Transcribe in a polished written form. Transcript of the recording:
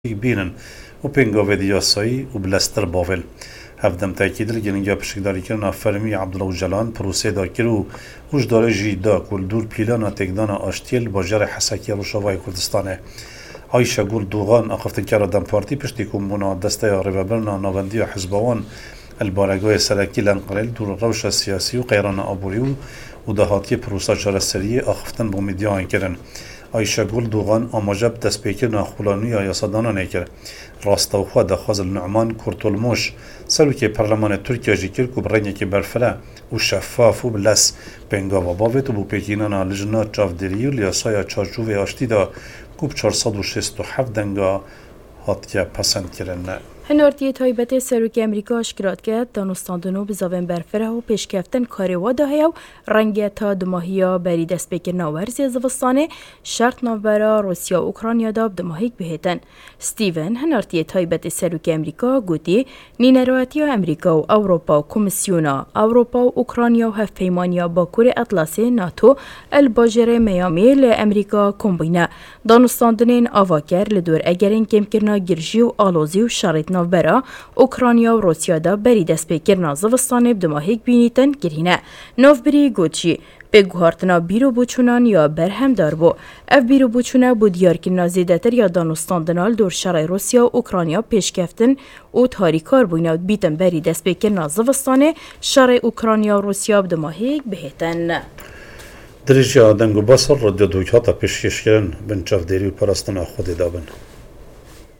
بینن و پنگاوی دیاسایی و بلستر باول هفدم تأکید لگنینجا پشکداری کردن فرمی عبدالله جلان پروسه دا کرو وش داره جیدا کل دور پیلانا تگدان آشتیل باجر حساکی روشاوای کردستانه عایشه گل دوغان اخفتن کرا دم پارتی پشتی کمونا دسته ربابرنا ناوندی و حزبوان البارگوی سرکی لنقلیل دور روش سیاسی و قیران آبوریو و دهاتی پروسه جارسریه اخفتن بومیدیان کرن عایشه گل دوغان آماجب دست پیکرنا خولانی یا یاسادانا نیکر راستوخوا دخواز النعمان کرتولموش سلوکی پارلمان ترکیه جیکر که برنگی که برفره و شفاف و بلس پنگا و باوت و بو پیکینانا لجنا چافدری و لیاسای چارچوه آشتی دا کوب 467 دنگا هاتیا پسند کرن. هنارتی تایبت سروک امریکا اشکرات کرد دانستاندنو بزاوین برفره و پیشکفتن کاروا داهی و رنگی تا دماهیا بری دست بکر ناورزی زوستانه شرط نوبرا روسیا و اوکراینیا داب دماهیک بهتن. ستیون هنارتی تایبت سروک امریکا گوتی نینرواتی امریکا و اوروپا و کمیسیونا اوروپا و اوکراینیا و هفپیمانیا با کور اطلسی ناتو الباجر میامی لامریکا کمبینه دانستاندنین آواکر لدور اگرین کم کرنا گرژی و آلوزی و شرط نوبرا اوکراینیا و روسیا دا بری دست پیکرنا زوستانه بدماهیک بینیتن گرینه نوبری گوچی به گوهارتنا بیرو بوچونان یا برهم دار بو اف بیرو بوچونه بو دیار کرنا زیدتر یا دانستاندنال دور شرع روسیا و اوکراینیا پیشکفتن و تاریکار بوینا بیتن بری دست پیکرنا زوستانه شرع اوکراینیا و روسیا بدماهیک بهتن درجه دنگو باسر رادیو دویهاتا پیشکش کرن بن چافدری و پرستنا خود دابن